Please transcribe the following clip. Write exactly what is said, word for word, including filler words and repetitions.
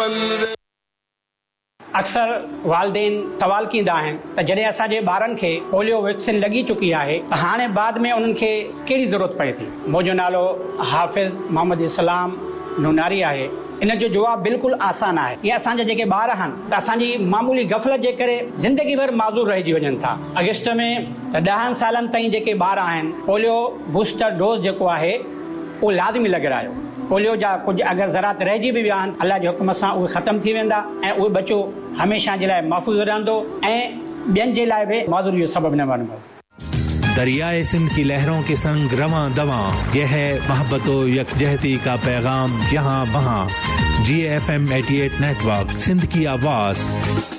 अक्सर वालदेन सवाल कींदा आहिनि त जॾहिं असांजे ॿारनि खे पोलियो वैक्सीन लॻी चुकी आहे त हाणे बाद में उन्हनि खे कहिड़ी ज़रूरत पए थी। मुंहिंजो नालो हाफ़िज़ मोहम्मद इस्लाम नूनारी आहे। इन जो जवाबु बिल्कुलु आसान आहे। इहे असांजा जेके ॿार आहिनि त असांजी मामूली गफ़लत जे करे ज़िंदगी भर माज़ूर रहिजी वञनि था। अगस्त में त ॾहनि सालनि ताईं जेके ॿार आहिनि पोलियो बूस्टर डोज़ जेको आहे उहो लाज़मी लॻारायो। पोलियो जा कुझु अगरि ज़रात रहिजी बि विया आहिनि अलाह जे हुकुम सां उहे ख़तमु थी वेंदा ऐं उहे बचो हमेशह जे लाइ महफ़ूज़ रहंदो ऐं ॿियनि जे लाइ बि माज़ूरी जो सबबु न बणंदो। दरियाए सिंध की लहरों के संग रवां दवां, यह है मोहब्बतो यकजहती का पैगाम यहाँ वहाँ। जी एफ एम अठासी नेटवर्क, सिंध की आवाज़।